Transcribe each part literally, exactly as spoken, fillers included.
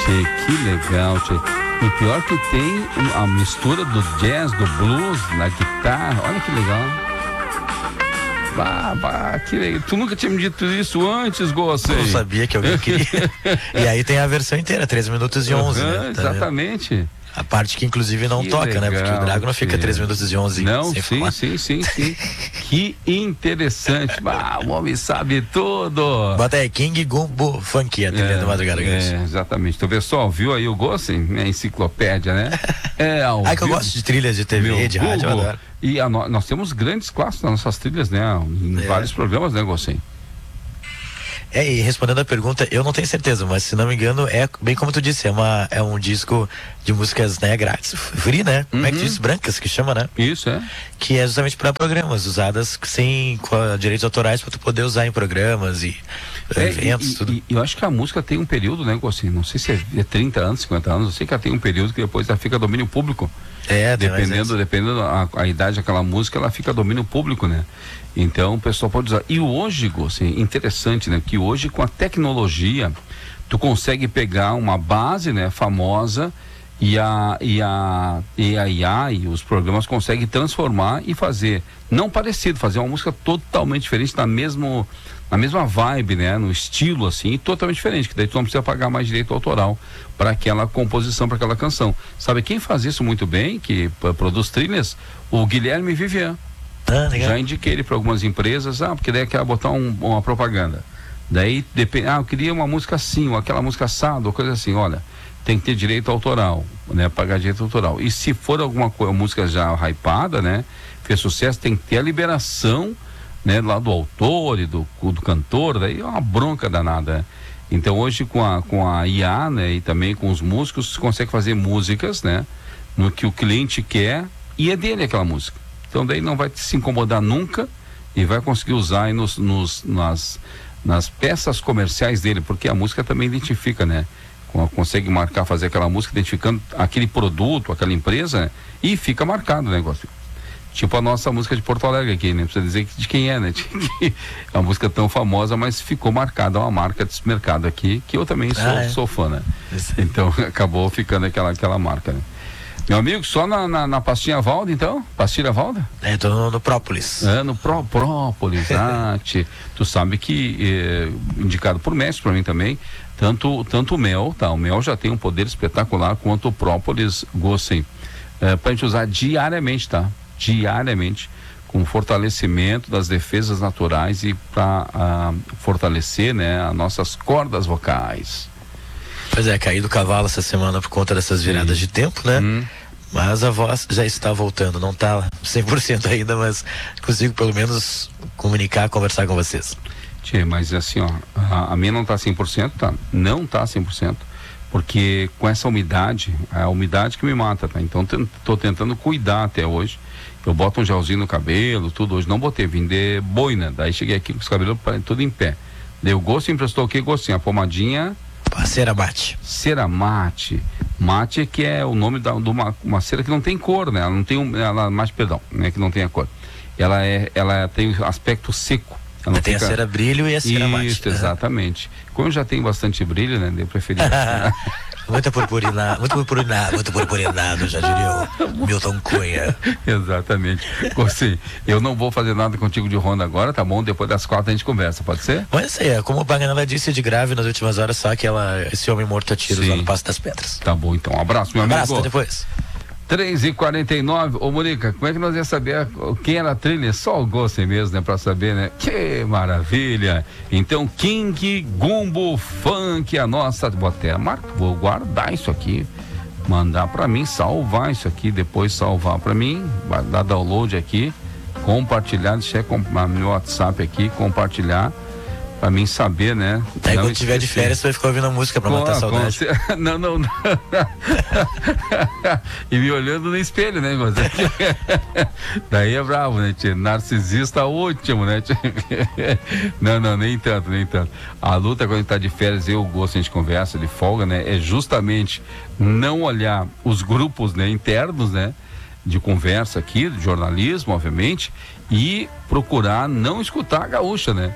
Tchê, que legal, tchê. E pior que tem a mistura do jazz, do blues, na guitarra. Olha que legal. Bah, bah, que legal. Tu nunca tinha me dito isso antes, Gostei. Eu não sabia que alguém queria. E aí tem a versão inteira, três minutos e onze, uhum, né? Tá exatamente. Vendo? A parte que inclusive não que toca, legal, né? Porque o Drago não fica três minutos e onze. Não, sem sim, falar. sim, sim, sim. Que interessante. Ah, o homem sabe tudo. Bota aí, King Gumbo Funk, a trilha é, do Madrugada. É, exatamente. Tu vê só, viu aí o Gostei? Minha enciclopédia, né? É, ao ah, que eu vivo. gosto de trilhas de T V, Meu de rádio, eu adoro. E a no, nós temos grandes clássicos nas nossas trilhas, né? Em é. vários programas, né, Gostei? É, e respondendo a pergunta, eu não tenho certeza, mas se não me engano, é bem como tu disse, é, uma, é um disco de músicas, né, grátis, free, né? Uhum. Como é que diz? Brancas, que chama, né? Isso, é. Que é justamente para programas, usadas sem com direitos autorais para tu poder usar em programas e é, eventos, e, tudo. E eu acho que a música tem um período, né, assim, não sei se é trinta anos, cinquenta anos, eu sei que ela tem um período que depois ela fica domínio público. É, dependendo, dependendo a, a idade daquela música, ela fica domínio público, né? Então o pessoal pode usar. E hoje, assim, interessante, né? Que hoje com a tecnologia tu consegue pegar uma base, né, famosa e a e a e a I A e os programas conseguem transformar e fazer não parecido, fazer uma música totalmente diferente na mesmo na mesma vibe, né, no estilo assim, totalmente diferente, que daí tu não precisa pagar mais direito autoral para aquela composição, para aquela canção. Sabe quem faz isso muito bem, que uh, produz trilhas? O Guilherme Vivian. Ah, já indiquei ele para algumas empresas, ah, porque daí quer botar um, uma propaganda. Daí depende, ah, eu queria uma música assim, ou aquela música assada, ou coisa assim, olha, tem que ter direito autoral, né, pagar direito autoral. E se for alguma coisa, música já hypada, né, fez sucesso, tem que ter a liberação, né, lá do autor e do, do cantor, daí é uma bronca danada, né? Então hoje com a, com a I A, né, e também com os músicos, você consegue fazer músicas, né, no que o cliente quer e é dele aquela música. Então daí não vai se incomodar nunca e vai conseguir usar aí nos, nos, nas, nas peças comerciais dele, porque a música também identifica, né? Consegue marcar, fazer aquela música identificando aquele produto, aquela empresa, né? E fica marcado o negócio. Tipo a nossa música de Porto Alegre aqui, né? Precisa dizer de quem é, né? É uma música tão famosa, mas ficou marcada uma marca desse mercado aqui, que eu também sou, ah, é? sou fã, né? Então acabou ficando aquela, aquela marca, né? Meu amigo, só na, na, na pastinha Valda, então? Pastilha Valda? É, tô no, no Própolis. É, no Pró, Própolis, ah, tchê. Tu sabe que, eh, indicado por mestre, pra mim também, tanto, tanto o mel, tá? O mel já tem um poder espetacular quanto o Própolis Gostei. É, pra gente usar diariamente, tá? Diariamente, com fortalecimento das defesas naturais e pra ah, fortalecer, né, as nossas cordas vocais. Pois é, caí do cavalo essa semana por conta dessas viradas Sim. de tempo, né? Hum. Mas a voz já está voltando, não está cem por cento ainda, mas consigo pelo menos comunicar, conversar com vocês. Tchê, mas assim, ó, a, a minha não está cem por cento, tá? Não está cem por cento, porque com essa umidade, é a umidade que me mata, tá? Então estou tentando cuidar até hoje. Eu boto um gelzinho no cabelo, tudo hoje. Não botei, vim de boina, daí cheguei aqui com os cabelos tudo em pé. Daí o Gosto emprestou o que, Gostinho? A pomadinha... A cera mate. Cera mate. Mate é que é o nome da, de uma, uma cera que não tem cor, né? Ela não tem um, ela, mate, perdão, né? Que não tem a cor. Ela é, ela tem aspecto seco. Ela não tem fica... a cera brilho e a cera mate. Isso, exatamente. Como já tem bastante brilho, né? Eu preferi. Muita purpurina, muito purpurinado, muito purpurinado, já diria o Milton Cunha. Exatamente. Assim, eu não vou fazer nada contigo de ronda agora, tá bom? Depois das quatro a gente conversa, pode ser? Mas é, como o Bagnella disse de grave nas últimas horas, só que ela, esse homem morto a tiros lá no Passo das Pedras. Tá bom, então. Um abraço, meu amigo. Abraço, até depois. três e quarenta e nove, ô Mônica, como é que nós ia saber quem era a trilha? Só o Gostei mesmo, né? Pra saber, né? Que maravilha! Então, King Gumbo Funk, a nossa, vou até marcar, vou guardar isso aqui, mandar pra mim, salvar isso aqui, depois salvar pra mim, vai dar download aqui, compartilhar, deixar no meu WhatsApp aqui, compartilhar, pra mim saber, né? Aí quando tiver de férias, você vai ficar ouvindo a música pra com, matar a saudade. Com, não, não, não. E me olhando no espelho, né, você? Daí é bravo, né, tia? Narcisista último, né, tia? Não, não, nem tanto, nem tanto. A luta quando a gente tá de férias, eu gosto, a gente conversa, de folga, né? É justamente não olhar os grupos, né, internos, né? De conversa aqui, de jornalismo, obviamente, e procurar não escutar a gaúcha, né?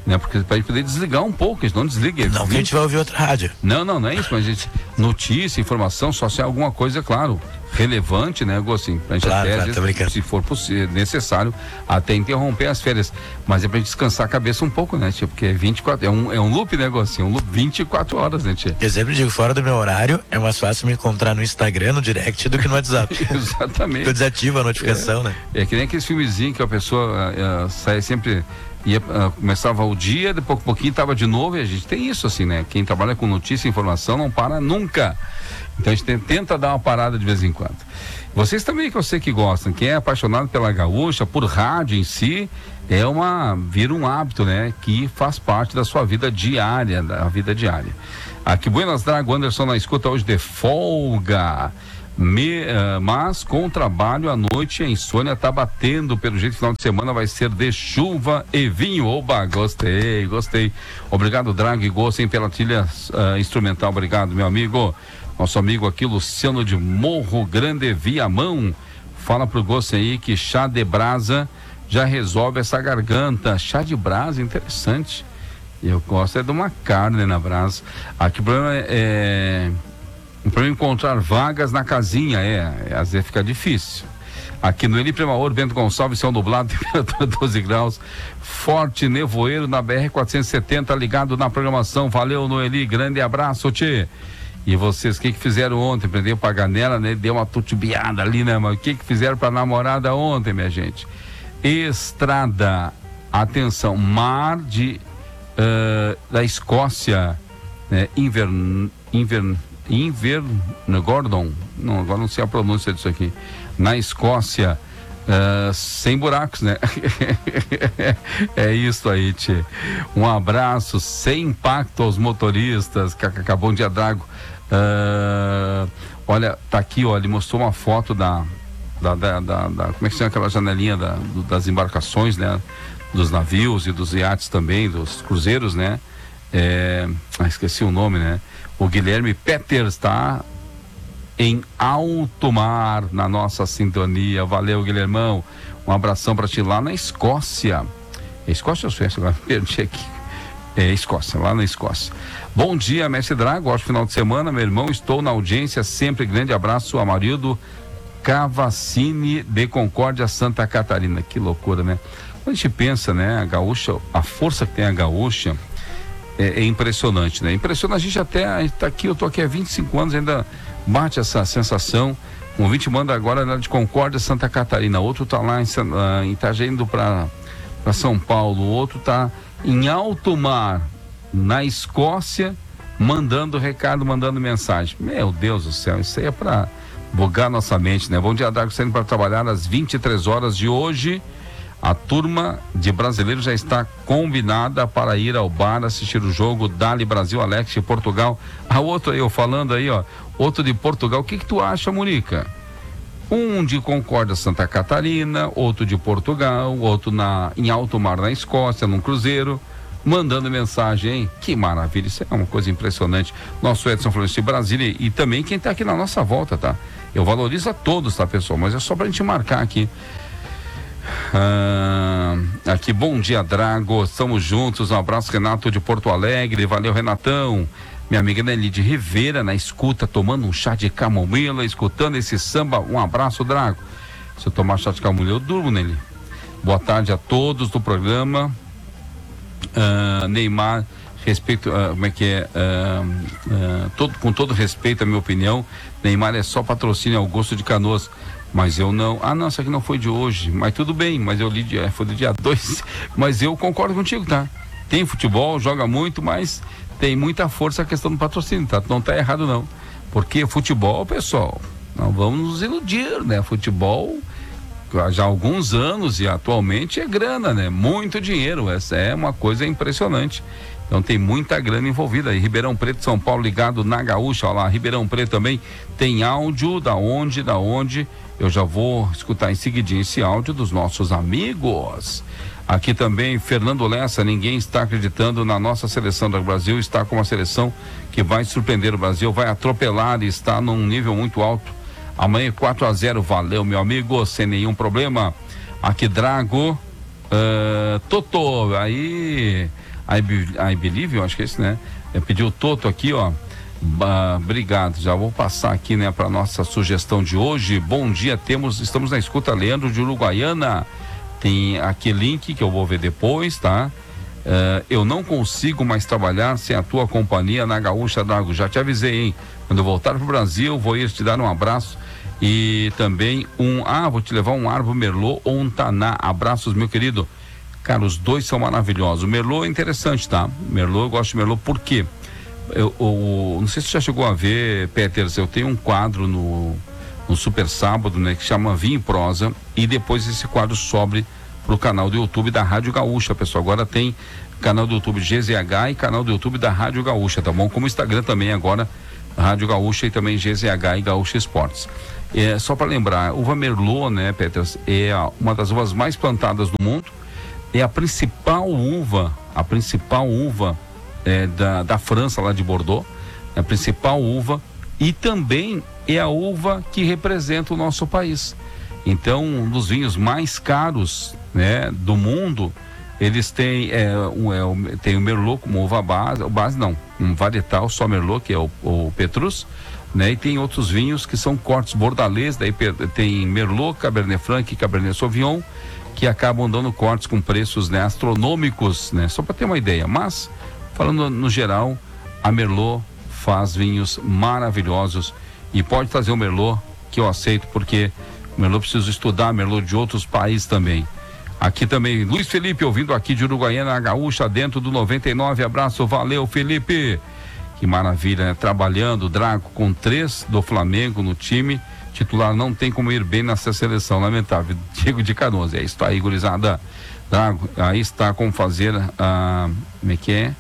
né? Porque para gente poder desligar um pouco, a gente não desliga. Não que a gente vai ouvir outra rádio. Não, não, não é isso, mas a gente, notícia, informação, só se é alguma coisa, é claro, relevante, né, assim, pra gente claro, até, claro, vezes, se for possível, necessário, até interromper as férias, mas é pra gente descansar a cabeça um pouco, né, tia? Porque é vinte e quatro, é um, é um loop, né, assim, um loop vinte e quatro horas, né, tia? Eu sempre digo, fora do meu horário, é mais fácil me encontrar no Instagram, no direct, do que no WhatsApp. Exatamente. Eu desativo a notificação, é, né? É que nem aqueles filmezinhos que a pessoa uh, uh, sai sempre... Ia, uh, começava o dia, depois um pouquinho estava de novo, e a gente tem isso assim, né? Quem trabalha com notícia e informação não para nunca. Então a gente tem, tenta dar uma parada de vez em quando. Vocês também, que eu sei que gostam, quem é apaixonado pela gaúcha, por rádio em si, é uma, vira um hábito, né? Que faz parte da sua vida diária, da vida diária. Aqui, Buenas Drago, Anderson na escuta hoje de folga. Me, uh, mas com o trabalho à noite a insônia tá batendo, pelo jeito final de semana vai ser de chuva e vinho. Oba, gostei, gostei. Obrigado, Drago e Gossen, pela trilha uh, instrumental, obrigado, meu amigo. Nosso amigo aqui, Luciano de Morro Grande, Viamão, fala pro Gossen aí que chá de brasa já resolve essa garganta. Chá de brasa, interessante. Eu gosto é de uma carne na brasa. Aqui o problema é, é... para encontrar vagas na casinha, é, às vezes fica difícil. Aqui no Eli Premaor, Bento Gonçalves, céu nublado, temperatura doze graus, forte nevoeiro na B R quatrocentos e setenta, ligado na programação. Valeu, Noeli, grande abraço, tchê. E vocês, o que que fizeram ontem? Prendeu pra ganela, né? Deu uma tutubiada ali, né? Mas o que que fizeram pra namorada ontem, minha gente? Estrada, atenção, mar de, uh, da Escócia, né? Invern, invern, Inverno Gordon, não, agora não sei a pronúncia disso aqui, na Escócia, uh, sem buracos, né? É isso aí, tchê. Um abraço, sem impacto aos motoristas. Acabou de Drago. Uh, olha, tá aqui, ó, ele mostrou uma foto da, da, da, da, da como é que chama aquela janelinha da, do, das embarcações, né? Dos navios e dos iates também, dos cruzeiros, né? É, ah, esqueci o nome, né? O Guilherme Peters está em alto mar na nossa sintonia. Valeu, Guilhermão. Um abração para ti lá na Escócia. É Escócia ou Suécia? Agora perdi aqui. É Escócia, lá na Escócia. Bom dia, mestre Drago. Ótimo final de semana, meu irmão. Estou na audiência sempre. Grande abraço, Amarildo Cavassini de Concórdia, Santa Catarina. Que loucura, né? Quando a gente pensa, né? A gaúcha, a força que tem a gaúcha. É, é impressionante, né? Impressionante, a gente até, a gente tá aqui, eu tô aqui há vinte e cinco anos, ainda bate essa sensação. Um ouvinte manda agora lá de Concórdia, Santa Catarina, outro tá lá em, uh, em Itajaí, indo para para São Paulo, outro tá em alto mar, na Escócia, mandando recado, mandando mensagem. Meu Deus do céu, isso aí é para bugar nossa mente, né? Bom dia, Drago, saindo para trabalhar às vinte e três horas de hoje. A turma de brasileiros já está combinada para ir ao bar assistir o jogo Dali Brasil, Alex de Portugal. A outro aí, eu falando aí, ó, outro de Portugal. O que que tu acha, Monica? Um de Concórdia, Santa Catarina, outro de Portugal, outro na, em alto mar na Escócia, num cruzeiro, mandando mensagem, hein? Que maravilha, isso é uma coisa impressionante. Nosso Edson Florencio de Brasília e também quem está aqui na nossa volta, tá? Eu valorizo a todos, tá, pessoal? Mas é só pra gente marcar aqui. Ah, aqui, bom dia, Drago, estamos juntos, um abraço, Renato de Porto Alegre, valeu, Renatão. Minha amiga Nelly de Rivera na escuta, tomando um chá de camomila, escutando esse samba, um abraço, Drago. Se eu tomar chá de camomila eu durmo, Nelly. Boa tarde a todos do programa. ah, Neymar, respeito, ah, como é que é, ah, ah, todo, com todo respeito, a minha opinião, Neymar é só patrocínio ao gosto de Canoas. Mas eu não, ah não, isso aqui não foi de hoje, mas tudo bem, mas eu li, de, foi do dia dois, mas eu concordo contigo, tá? Tem futebol, joga muito, mas tem muita força a questão do patrocínio, tá? Não tá errado não, porque futebol, pessoal, não vamos nos iludir, né? Futebol, já há alguns anos e atualmente é grana, né? Muito dinheiro, essa é uma coisa impressionante. Então tem muita grana envolvida aí. Ribeirão Preto, São Paulo, ligado na Gaúcha, olha lá, Ribeirão Preto também tem áudio, da onde, da onde, eu já vou escutar em seguidinho esse áudio dos nossos amigos. Aqui também, Fernando Lessa, ninguém está acreditando na nossa seleção do Brasil, está com uma seleção que vai surpreender o Brasil, vai atropelar e está num nível muito alto. Amanhã quatro a zero, valeu, meu amigo, sem nenhum problema. Aqui, Drago, uh, Totô, aí... I, Be, I Believe, eu acho que é esse, né? É, pediu o Toto aqui, ó. Bah, obrigado, já vou passar aqui, né, para nossa sugestão de hoje. Bom dia, temos, estamos na escuta, Leandro de Uruguaiana. Tem aqui link que eu vou ver depois, tá? Uh, eu não consigo mais trabalhar sem a tua companhia na Gaúcha Drago. Já te avisei, hein? Quando eu voltar pro Brasil, vou ir te dar um abraço e também um, ah, vou te levar um Arvo Merlot ou um Taná. Abraços, meu querido. Cara, os dois são maravilhosos. O Merlot é interessante, tá? Merlot, eu gosto de Merlot, por quê? Eu, eu, não sei se você já chegou a ver, Peters, eu tenho um quadro no, no Super Sábado, né, que chama Vinho e Prosa, e depois esse quadro sobe pro canal do YouTube da Rádio Gaúcha, pessoal. Agora tem canal do YouTube G Z H e canal do YouTube da Rádio Gaúcha, tá bom? Como o Instagram também agora, Rádio Gaúcha e também G Z H e Gaúcha Esportes. É, só para lembrar, uva Merlot, né, Peters, é uma das uvas mais plantadas do mundo, é a principal uva, a principal uva É, da, da França, lá de Bordeaux, é a principal uva, e também é a uva que representa o nosso país. Então, um dos vinhos mais caros, né, do mundo, eles têm é, um, é, um, tem o Merlot como uva base, base não, um varietal só Merlot, que é o, o Petrus, né, e tem outros vinhos que são cortes bordalês, daí tem Merlot, Cabernet Franc e Cabernet Sauvignon, que acabam dando cortes com preços, né, astronômicos, né, só para ter uma ideia. Mas falando no geral, a Merlot faz vinhos maravilhosos e pode trazer o Merlot, que eu aceito, porque o Merlot preciso estudar Merlot de outros países também. Aqui também, Luiz Felipe, ouvindo aqui de Uruguaiana, Gaúcha, dentro do noventa e nove, abraço, valeu, Felipe. Que maravilha, né? Trabalhando, Drago, com três do Flamengo no time, titular não tem como ir bem nessa seleção, lamentável. Diego de Canoas, é isso aí, gurizada. Drago, aí está como fazer a, como é que é?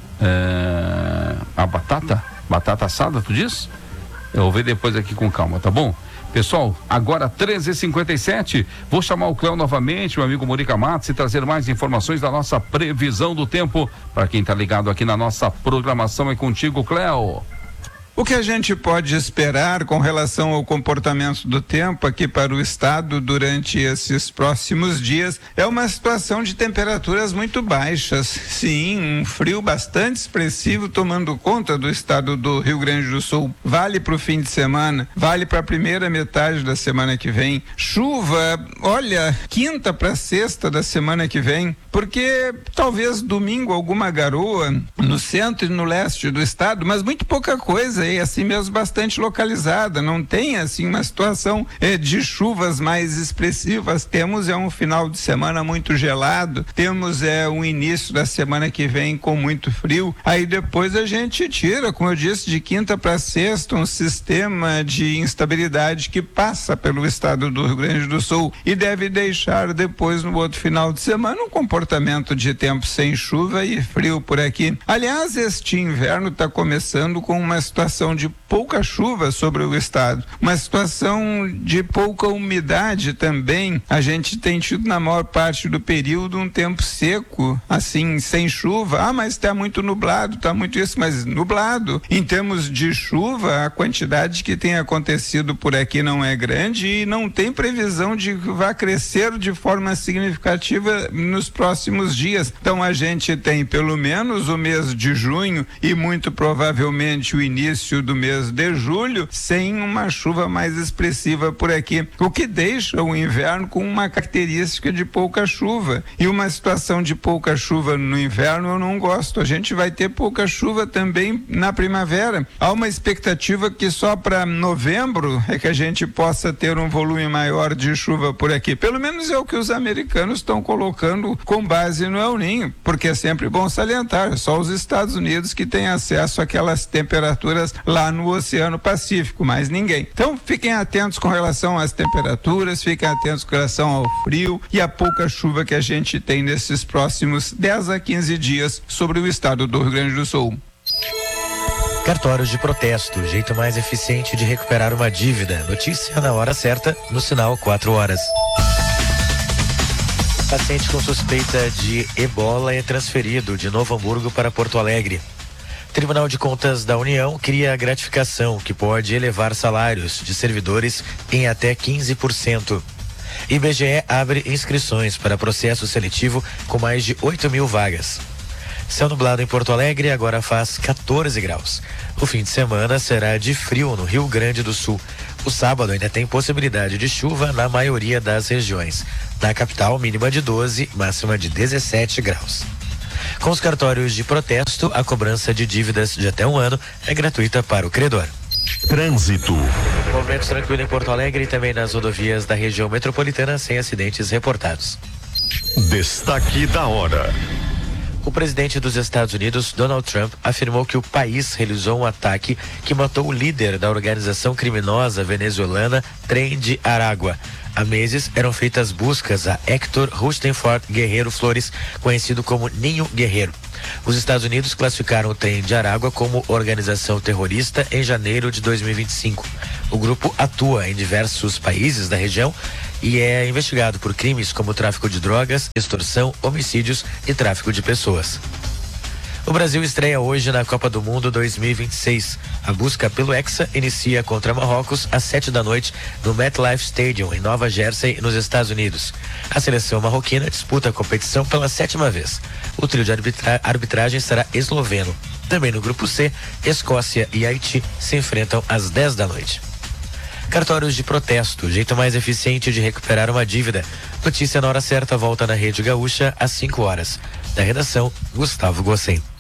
É, a batata, batata assada, tu diz? Eu vou ver depois aqui com calma, tá bom? Pessoal, agora treze e cinquenta e sete, vou chamar o Cléo novamente, meu amigo Morica Matos, e trazer mais informações da nossa previsão do tempo, para quem tá ligado aqui na nossa programação. É contigo, Cléo. O que a gente pode esperar com relação ao comportamento do tempo aqui para o estado durante esses próximos dias é uma situação de temperaturas muito baixas. Sim, um frio bastante expressivo tomando conta do estado do Rio Grande do Sul. Vale para o fim de semana, vale para a primeira metade da semana que vem. Chuva, olha, quinta para sexta da semana que vem, porque talvez domingo alguma garoa no centro e no leste do estado, mas muito pouca coisa. E assim mesmo bastante localizada, não tem assim uma situação eh, de chuvas mais expressivas. Temos é um final de semana muito gelado, temos é um início da semana que vem com muito frio, aí depois a gente tira, como eu disse, de quinta para sexta um sistema de instabilidade que passa pelo estado do Rio Grande do Sul e deve deixar depois no outro final de semana um comportamento de tempo sem chuva e frio por aqui. Aliás, este inverno está começando com uma situação de pouca chuva sobre o estado, uma situação de pouca umidade também. A gente tem tido na maior parte do período um tempo seco, assim, sem chuva. Ah, mas está muito nublado, está muito isso, mas nublado. Em termos de chuva, a quantidade que tem acontecido por aqui não é grande e não tem previsão de que vá crescer de forma significativa nos próximos dias. Então a gente tem pelo menos o mês de junho e muito provavelmente o início do mês de julho sem uma chuva mais expressiva por aqui, o que deixa o inverno com uma característica de pouca chuva, e uma situação de pouca chuva no inverno eu não gosto. A gente vai ter pouca chuva também na primavera. Há uma expectativa que só para novembro é que a gente possa ter um volume maior de chuva por aqui, pelo menos é o que os americanos estão colocando com base no El Niño, porque é sempre bom salientar, só os Estados Unidos que têm acesso àquelas temperaturas lá no Oceano Pacífico, mais ninguém. Então fiquem atentos com relação às temperaturas, fiquem atentos com relação ao frio e à pouca chuva que a gente tem nesses próximos dez a quinze dias sobre o estado do Rio Grande do Sul. Cartórios de protesto, o jeito mais eficiente de recuperar uma dívida. Notícia na hora certa, no sinal quatro horas. Paciente com suspeita de ebola é transferido de Novo Hamburgo para Porto Alegre. Tribunal de Contas da União cria a gratificação que pode elevar salários de servidores em até quinze por cento. I B G E abre inscrições para processo seletivo com mais de oito mil vagas. Céu nublado em Porto Alegre, agora faz quatorze graus. O fim de semana será de frio no Rio Grande do Sul. O sábado ainda tem possibilidade de chuva na maioria das regiões. Na capital, mínima de doze, máxima de dezessete graus. Com os cartórios de protesto, a cobrança de dívidas de até um ano é gratuita para o credor. Trânsito. Movimento tranquilo em Porto Alegre e também nas rodovias da região metropolitana, sem acidentes reportados. Destaque da hora. O presidente dos Estados Unidos, Donald Trump, afirmou que o país realizou um ataque que matou o líder da organização criminosa venezuelana Tren de Aragua. Há meses eram feitas buscas a Héctor Rustenfort Guerreiro Flores, conhecido como Ninho Guerreiro. Os Estados Unidos classificaram o Tren de Aragua como organização terrorista em janeiro de dois mil e vinte e cinco. O grupo atua em diversos países da região e é investigado por crimes como tráfico de drogas, extorsão, homicídios e tráfico de pessoas. O Brasil estreia hoje na Copa do Mundo dois mil e vinte e seis. A busca pelo Hexa inicia contra Marrocos às sete da noite no MetLife Stadium, em Nova Jersey, nos Estados Unidos. A seleção marroquina disputa a competição pela sétima vez. O trio de arbitra- arbitragem será esloveno. Também no grupo C, Escócia e Haiti se enfrentam às dez da noite. Cartórios de protesto, jeito mais eficiente de recuperar uma dívida. Notícia na hora certa volta na Rede Gaúcha às cinco horas. Da redação, Gustavo Gossen.